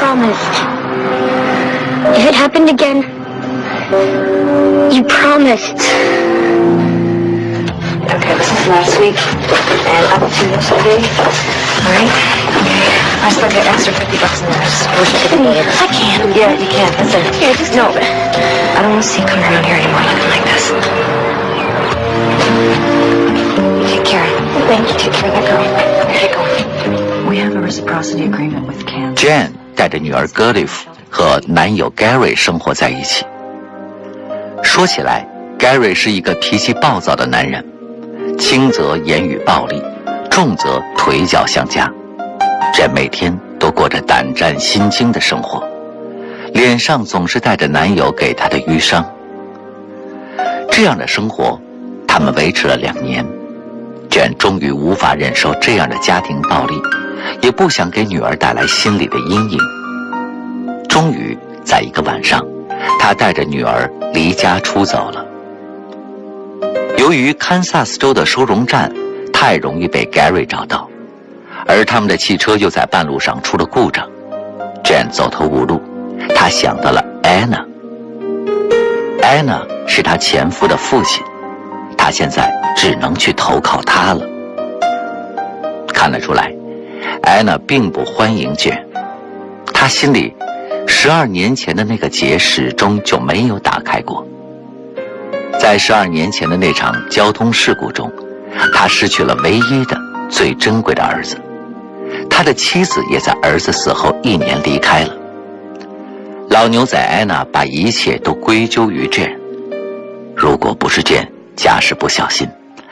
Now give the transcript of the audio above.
promised. If it happened again, you promised. Okay, this is last week and up to yesterday. All right? Okay. I still get extra $50 in there. I just wish I could get it. I can't. Yeah, you can. Listen. Here, just no. I don't want to see you come around here anymore looking like this. You take care. Thank you. Take care of that girl. Here you go. We have a reciprocity agreement with Kansas. Jen 带着女儿 Gerliff 和男友 Gary 生活在一起。说起来 ，Gary 是一个脾气暴躁的男人，轻则言语暴力，重则腿脚相加。Jen 每天都过着胆战心惊的生活，脸上总是带着男友给她的淤伤。这样的生活，他们维持了2年。Jen 终于无法忍受这样的家庭暴力，也不想给女儿带来心理的阴影。终于在一个晚上，她带着女儿离家出走了。由于堪萨斯州的收容站太容易被 Gary 找到，而他们的汽车又在半路上出了故障， Jen 走投无路，她想到了 Anna。Anna 是她前夫的父亲，她现在只能去投靠他了。看得出来 Anna 并不欢迎 Jen， 她心里12年前的那个结始终就没有打开过。在12年前的那场交通事故中，他失去了唯一的最珍贵的儿子，他的妻子也在儿子死后1年离开了。老牛仔安娜把一切都归咎于 Jen， 如果不是 Jen 家事不小心，